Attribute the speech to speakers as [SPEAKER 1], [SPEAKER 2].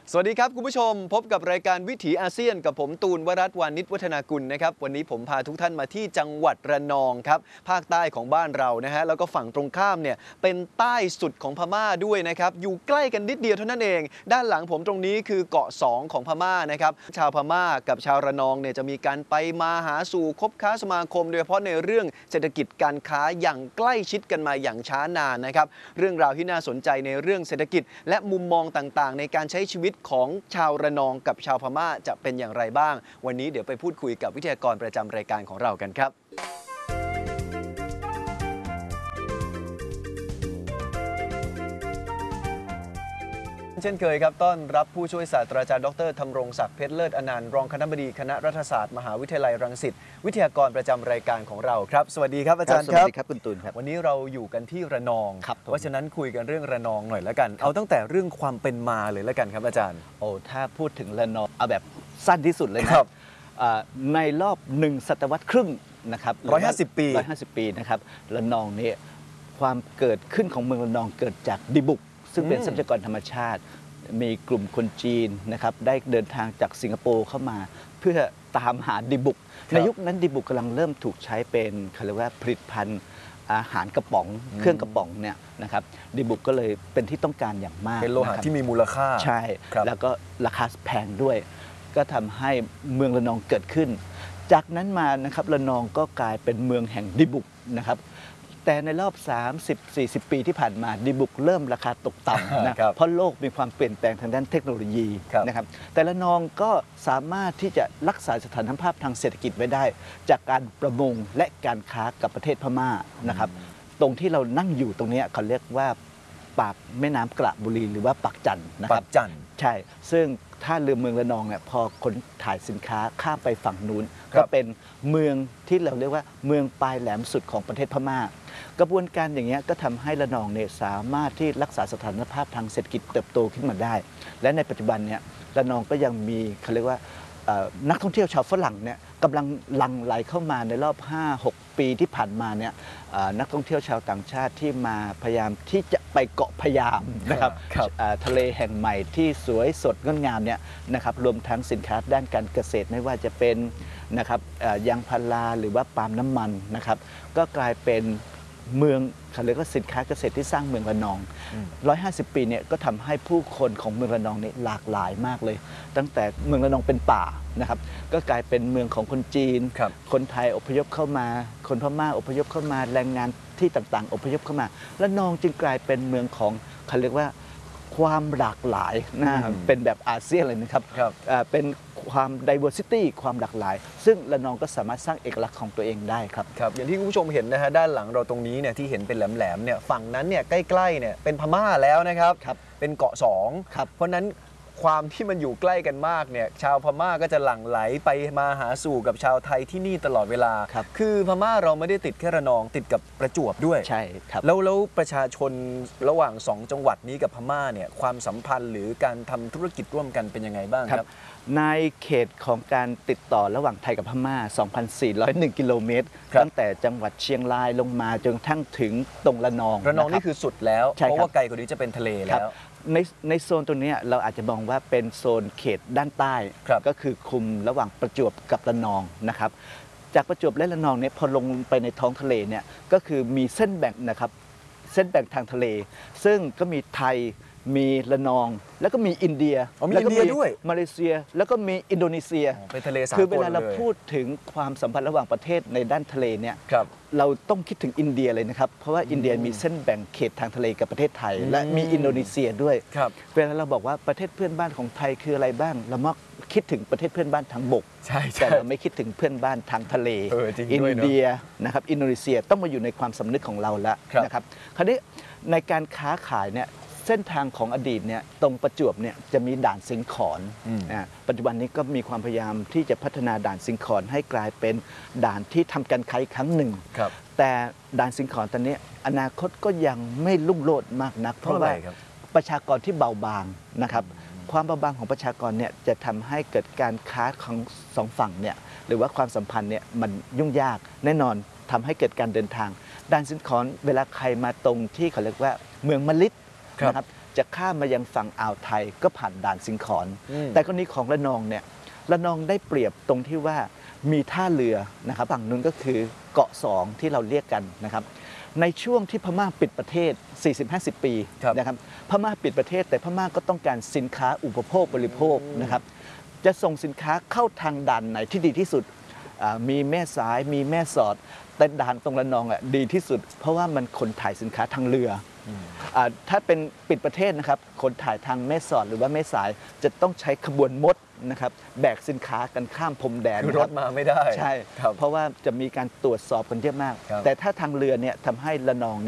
[SPEAKER 1] สวัสดีครับคุณผู้ชมพบกับรายการวิถีอาเซียนกับผมตูนวรัตน์วานิชวัฒนากุลนะครับวันนี้ผมพาทุกท่านมาที่จังหวัดระนองครับภาคใต้ของบ้านเรานะฮะแล้วก็ฝั่งตรงข้ามเนี่ยเป็นใต้สุดของพม่าด้วยนะครับอยู่ใกล้กันนิดเดียวเท่านั้นเองด้านหลังผมตรงนี้คือเกาะ2ของพม่านะครับชาวพม่ากับชาวระนองเนี่ยจะมีการไปมาหาสู่คบค้าสมาคมโดยเฉพาะในเรื่องเศรษฐกิจการค้าอย่างใกล้ชิดกันมาอย่างช้านานนะครับเรื่องราวที่น่าสนใจในเรื่องเศรษฐกิจและมุมมองต่างๆในการใช้ชีวิตของชาวระนองกับชาวพม่าจะเป็นอย่างไรบ้างวันนี้เดี๋ยวไปพูดคุยกับวิทยากรประจำรายการของเรากันครับเช่นเคยครับต้อนรับผู้ช่วยศาสตราจารย์ดร.ธำรงศักดิ์เพชรเลิศอนันต์รองคณบดีคณะรัฐศาสตร์มหาวิทยาลัยรังสิตวิทยากรประจำรายการของเราครับสวัสดีครับอาจารย์ครับสวัสดีครับคุณตูนครับวันนี้เราอยู่กันที่ระนองเพราะฉะนั้นคุยกันเรื่องระนองหน่อยแล้วกันเอาตั้งแต่เรื่องความเป็นมาเลยแล้วกันครับอาจารย์
[SPEAKER 2] ถ้าพูดถึงระนองเอาแบบสั้นที่สุดเลยนะครับในรอบ1 ศตวรรษครึ่งนะครับ150 ปีนะครับระนองนี่ความเกิดขึ้นของเมืองระนองเกิดจากดิบุกซึ่งเป็นทรัพยากรธรรมชาติมีกลุ่มคนจีนนะครับได้เดินทางจากสิงคโปร์เข้ามาเพื่อตามหาดิบุกในยุคนั้นดิบุกกำลังเริ่มถูกใช้เป็นเขาเรียกว่าผลิตภัณฑ์อาหารกระป๋องเครื่องกระป๋องเนี่ยนะครับดิบุกก็เลยเป็นที่ต้องการอย่างมาก
[SPEAKER 1] เป็นโลหะที่มีมูลค่า
[SPEAKER 2] ใช่แล้วก็ราคาแพงด้วยก็ทำให้เมืองระนองเกิดขึ้นจากนั้นมานะครับระนองก็กลายเป็นเมืองแห่งดิบุกนะครับแต่ในรอบ 30-40 ปีที่ผ่านมาดิบุกเริ่มราคาตกต่ำนะเพราะโลกมีความเปลี่ยนแปลงทางด้านเทคโนโลยีนะครับแต่ระนองก็สามารถที่จะรักษาสถานภาพทางเศรษฐกิจไว้ได้จากการประมงและการค้ากับประเทศพม่านะครับตรงที่เรานั่งอยู่ตรงนี้เขาเรียกว่าปากแม่น้ำกระบุรีหรือว่าปากจันนะครับ
[SPEAKER 1] ปากจัน
[SPEAKER 2] ใช่ซึ่งถ้าเรือเมืองระนองเนี่ยพอขนถ่ายสินค้าข้ามไปฝั่งนู้นก็เป็นเมืองที่เราเรียกว่าเมืองปลายแหลมสุดของประเทศพม่ากระบวนการอย่างนี้ก็ทำให้ระนองเนี่ยสามารถที่รักษาสถานภาพทางเศรษฐกิจเติบโตขึ้นมาได้และในปัจจุบันเนี่ยระนองก็ยังมีเขาเรียกว่านักท่องเที่ยวชาวฝรั่งเนี่ยกำลังหลั่งไหลเข้ามาในรอบ 5-6 ปีที่ผ่านมาเนี่ยนักท่องเที่ยวชาวต่างชาติที่มาพยายามที่จะไปเกาะพะยามนะครับทะเลแห่งใหม่ที่สวยสดงดงามเนี่ยนะครับรวมทั้งสินค้าด้านการเกษตรไม่ว่าจะเป็นนะครับยางพาราหรือว่าปาล์มน้ำมันนะครับก็กลายเป็นเมืองเขาเรียกว่าสินค้าเกษตรที่สร้างเมืองระนอง150 ปีเนี่ยก็ทำให้ผู้คนของเมืองระนองนี่หลากหลายมากเลยตั้งแต่เมืองระนองเป็นป่านะครับก็กลายเป็นเมืองของคนจีนคนไทยอพยพเข้ามาคนพม่าอพยพเข้ามาแรงงานที่ต่างๆอพยพเข้ามาระนองจึงกลายเป็นเมืองของเขาเรียกว่าความหลากหลายนะเป็นแบบอาเซียนเลยนะครับเป็นความ diversity ความหลากหลายซึ่งระนองก็สามารถสร้างเอกลักษณ์ของตัวเองได้ครับ
[SPEAKER 1] ครับอย่างที่คุณผู้ชมเห็นนะฮะด้านหลังเราตรงนี้เนี่ยที่เห็นเป็นแหลมๆเนี่ยฝั่งนั้นเนี่ยใกล้ๆเนี่ยเป็นพม่าแล้วนะครับเป็นเกาะ2เพราะนั้นความที่มันอยู่ใกล้กันมากเนี่ยชาวพม่าก็จะหลั่งไหลไปมาหาสู่กับชาวไทยที่นี่ตลอดเวลาคือพม่าเราไม่ได้ติดแค่ระนองติดกับประจวบด้วย
[SPEAKER 2] ใช่ครับ
[SPEAKER 1] แล้วประชาชนระหว่าง2จังหวัดนี้กับพม่าเนี่ยความสัมพันธ์หรือการทำธุรกิจร่วมกันเป็นยังไงบ้างครับ
[SPEAKER 2] ในเขตของการติดต่อระหว่างไทยกับพม่า 2,401 กิโลเมตรตั้งแต่จังหวัดเชียงรายลงมาจนกระทั่งถึงตรงระนอง
[SPEAKER 1] นี่คือสุดแล้วเพราะว่าไกลกว่านี้จะเป็นทะเลแล้ว
[SPEAKER 2] ในโซนตรงนี้เราอาจจะมองว่าเป็นโซนเขตด้านใต้ก็คือคุมระหว่างประจวบกับระนองนะครับจากประจวบและระนองเนี่ยพอลงไปในท้องทะเลเนี่ยก็คือมีเส้นแบ่งนะครับเส้นแบ่งทางทะเลซึ่งก็มีไทยมีระนองแล้วก็มีอินเดีย
[SPEAKER 1] แล้วก็มี
[SPEAKER 2] มาเลเซียแล้วก็มีอินโดนีเซีย
[SPEAKER 1] เป็นทะเลสากล
[SPEAKER 2] คือเวลาเราพูดถึงความสัมพันธ์ระหว่างประเทศในด้านทะเลเนี่ยเราต้องคิดถึงอินเดียเลยนะครับเพราะว่าอินเดียมีเส้นแบ่งเขตทางทะเลกับประเทศไทยและมีอินโดนีเซียด้วยเวลาเราบอกว่าประเทศเพื่อนบ้านของไทยคืออะไรบ้างเรามักคิดถึงประเทศเพื่อนบ้านทางบกแต่เราไม่คิดถึงเพื่อนบ้านทางทะเลอินเดียนะครับอินโดนีเซียต้องมาอยู่ในความสำนึกของเราแล้วนะครับคราวนี้ในการค้าขายเนี่ยเส้นทางของอดีตเนี่ยตรงประจวบเนี่ยจะมีด่านสิงขอนปัจจุบันนี้ก็มีความพยายามที่จะพัฒนาด่านสิงขอนให้กลายเป็นด่านที่ทำการค้าครั้งหนึ่งแต่ด่านสิงขอนตอนนี้อนาคตก็ยังไม่รุ่งโรจน์มากนักเพราะว่าประชากรที่เบาบางนะครับความเบาบางของประชากรเนี่ยจะทำให้เกิดการค้าของสองฝั่งเนี่ยหรือว่าความสัมพันธ์เนี่ยมันยุ่งยากแน่นอนทำให้เกิดการเดินทางด่านสิงขอนเวลาใครมาตรงที่เขาเรียกว่าเมืองมะลิดนะครับจะข้ามมายังฝั่งอ่าวไทยก็ผ่านด่านสิงขร
[SPEAKER 1] อืม
[SPEAKER 2] แต่กรณีของระนองเนี่ยระนองได้เปรียบตรงที่ว่ามีท่าเรือนะครับฝั่งนู้นก็คือเกาะ2ที่เราเรียกกันนะครับในช่วงที่พม่าปิดประเทศ 40-50 ปี
[SPEAKER 1] ครับ
[SPEAKER 2] นะครับพม่าปิดประเทศแต่พม่าก็ต้องการสินค้าอุปโภคบริโภคนะครับจะส่งสินค้าเข้าทางด่านไหนที่ดีที่สุดมีแม่สายมีแม่สอดแต่ด่านตรงระนองดีที่สุด เพราะว่ามันขนถ่ายสินค้าทางเรือถ้าเป็นปิดประเทศนะครับขนถ่ายทางแม่สอดหรือว่าแม่สายจะต้องใช้ขบวนมดนะครับแบกสินค้ากันข้ามพรมแดน
[SPEAKER 1] คือ
[SPEAKER 2] นะ
[SPEAKER 1] ร
[SPEAKER 2] ครั
[SPEAKER 1] ถ
[SPEAKER 2] บ
[SPEAKER 1] มาไม่ได้
[SPEAKER 2] ใช่
[SPEAKER 1] ครับ
[SPEAKER 2] เพราะว่าจะมีการตรวจสอบกันเยอะมาก
[SPEAKER 1] ครับ
[SPEAKER 2] แต่ถ้าทางเรือเนี่ยทำให้ระนอง